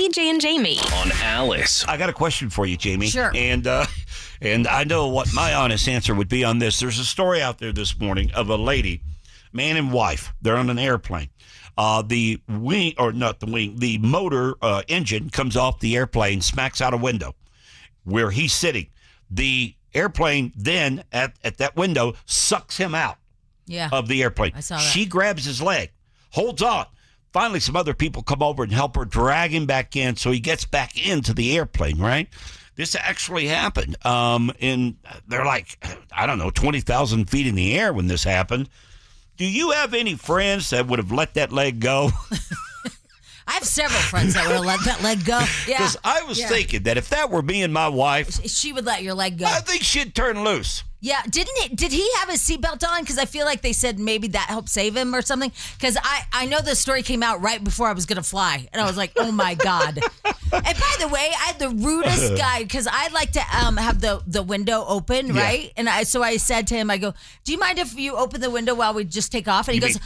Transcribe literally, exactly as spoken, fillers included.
B J and Jamie. On Alice. I got a question for you, Jamie. Sure. And uh, and I know what my honest answer would be on this. There's a story out there this morning of a lady, man and wife. They're on an airplane. Uh, the wing, or not the wing, the motor uh, engine comes off the airplane, smacks out a window where he's sitting. The airplane then, at, at that window, sucks him out yeah. of the airplane. I saw that. She grabs his leg, holds on. Finally, some other people come over and help her drag him back in so he gets back into the airplane, right? This actually happened. Um, and they're like, I don't know, twenty thousand feet in the air when this happened. Do you have any friends that would have let that leg go? I have several friends that would have let that leg go. Yeah. Because I was yeah. thinking that if that were me and my wife, she would let your leg go. I think she'd turn loose. Yeah, didn't it? Did he have his seatbelt on? Because I feel like they said maybe that helped save him or something. Because I, I know the story came out right before I was going to fly. And I was like, oh, my God. And by the way, I had the rudest guy because I like to um, have the, the window open, right? Yeah. And I so I said to him, I go, do you mind if you open the window while we just take off? And he you goes, mean,